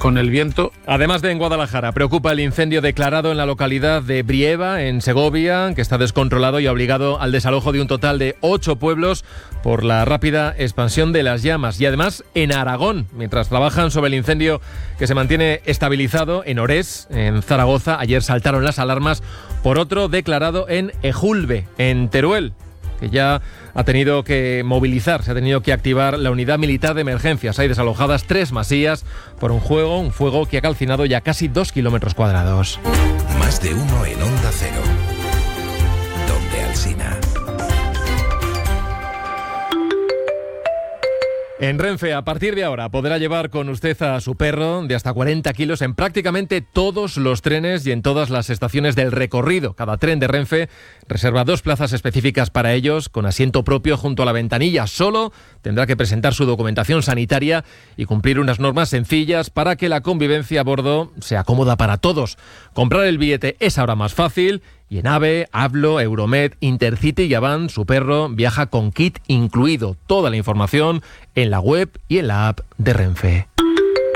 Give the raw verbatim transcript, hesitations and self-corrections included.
con el viento. Además de en Guadalajara, preocupa el incendio declarado en la localidad de Brieva, en Segovia, que está descontrolado y ha obligado al desalojo de un total de ocho pueblos por la rápida expansión de las llamas. Y además en Aragón, mientras trabajan sobre el incendio que se mantiene estabilizado en Orés, en Zaragoza, ayer saltaron las alarmas por otro declarado en Ejulbe, en Teruel, que ya ha tenido que movilizar, se ha tenido que activar la unidad militar de emergencias. Hay desalojadas tres masías por un fuego, un fuego que ha calcinado ya casi dos kilómetros cuadrados. Más de uno en Onda Cero. Donde Alsina. En Renfe, a partir de ahora, podrá llevar con usted a su perro de hasta cuarenta kilos en prácticamente todos los trenes y en todas las estaciones del recorrido. Cada tren de Renfe reserva dos plazas específicas para ellos, con asiento propio junto a la ventanilla. Solo tendrá que presentar su documentación sanitaria y cumplir unas normas sencillas para que la convivencia a bordo sea cómoda para todos. Comprar el billete es ahora más fácil. Y en AVE, Hablo, Euromed, Intercity y Avant, su perro viaja con kit incluido. Toda la información en la web y en la app de Renfe.